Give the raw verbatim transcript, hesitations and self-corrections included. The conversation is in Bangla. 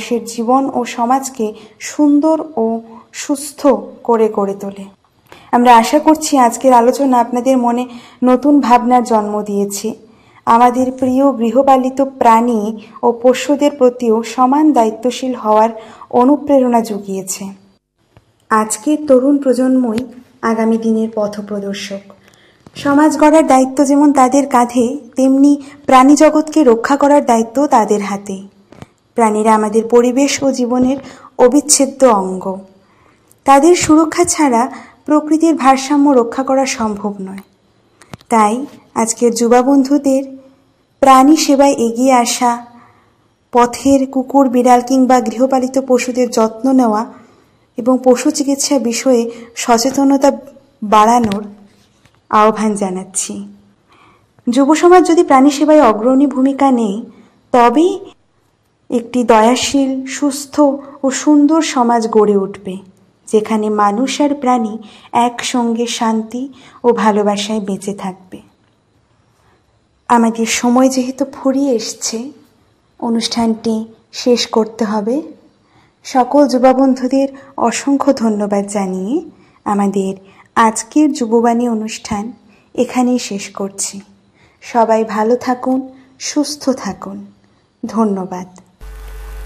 মানুষের জীবন ও সমাজকে সুন্দর ও সুস্থ করে গড়ে তোলে। আমরা আশা করছি আজকের আলোচনা আপনাদের মনে নতুন ভাবনার জন্ম দিয়েছে। আমাদের প্রিয় গৃহপালিত প্রাণী ও পশুদের প্রতিও সমান দায়িত্বশীল হওয়ার অনুপ্রেরণা জুগিয়েছে। আজকের তরুণ প্রজন্মই আগামী দিনের পথপ্রদর্শক। সমাজ গড়ার দায়িত্ব যেমন তাদের কাঁধে, তেমনি প্রাণী জগৎকে রক্ষা করার দায়িত্ব তাদের হাতে। প্রাণীরা আমাদের পরিবেশ ও জীবনের অবিচ্ছেদ্য অঙ্গ। তাদের সুরক্ষা ছাড়া প্রকৃতির ভারসাম্য রক্ষা করা সম্ভব নয়। তাই আজকের যুবা বন্ধুদের প্রাণী সেবায় এগিয়ে আসা, পথের কুকুর, বিড়াল কিংবা গৃহপালিত পশুদের যত্ন নেওয়া এবং পশু চিকিৎসা বিষয়ে সচেতনতা বাড়ানোর আহ্বান জানাচ্ছি। যুব সমাজ যদি প্রাণী সেবায় অগ্রণী ভূমিকা নেয়, তবেই একটি দয়াশীল, সুস্থ ও সুন্দর সমাজ গড়ে উঠবে, যেখানে মানুষ আর প্রাণী একসঙ্গে শান্তি ও ভালোবাসায় বেঁচে থাকবে। আমাদের সময় যেহেতু ফুরিয়ে এসছে, অনুষ্ঠানটি শেষ করতে হবে। সকল যুবা বন্ধুদের অসংখ্য ধন্যবাদ জানিয়ে আমাদের আজকের যুববাণী অনুষ্ঠান এখানেই শেষ করছি। সবাই ভালো থাকুন, সুস্থ থাকুন। ধন্যবাদ।